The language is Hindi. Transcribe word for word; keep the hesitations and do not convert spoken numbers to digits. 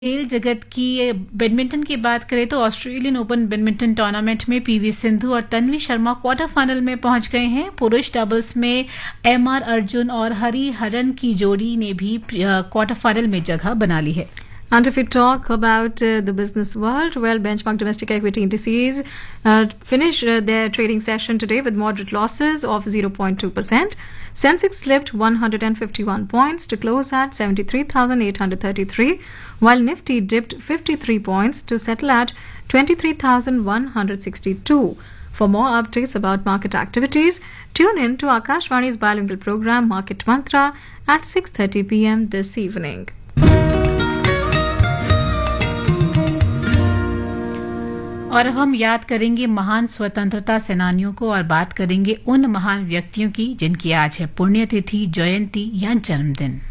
खेल जगत की बैडमिंटन की बात करें तो ऑस्ट्रेलियन ओपन बैडमिंटन टूर्नामेंट में पीवी सिंधु और तन्वी शर्मा क्वार्टर फाइनल में पहुंच गए हैं। पुरुष डबल्स में एम आर अर्जुन और हरी हरन की जोड़ी ने भी क्वार्टर फाइनल में जगह बना ली है। And if we talk about uh, the business world, well, benchmark domestic equity indices uh, finished uh, their trading session today with moderate losses of zero point two percent. Sensex slipped one hundred fifty-one points to close at seventy-three thousand eight hundred thirty-three, while Nifty dipped fifty-three points to settle at twenty-three thousand one hundred sixty-two. For more updates about market activities, tune in to Akashvani's bilingual program Market Mantra at six thirty p m this evening. और अब हम याद करेंगे महान स्वतंत्रता सेनानियों को और बात करेंगे उन महान व्यक्तियों की जिनकी आज है पुण्यतिथि, जयंती या जन्मदिन।